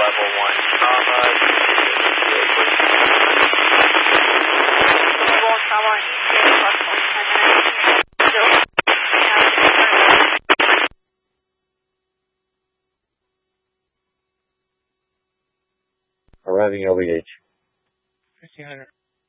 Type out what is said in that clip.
level 1 trauma. Level 1 trauma, ETA plus 10 minutes. Arriving LVH. 1500.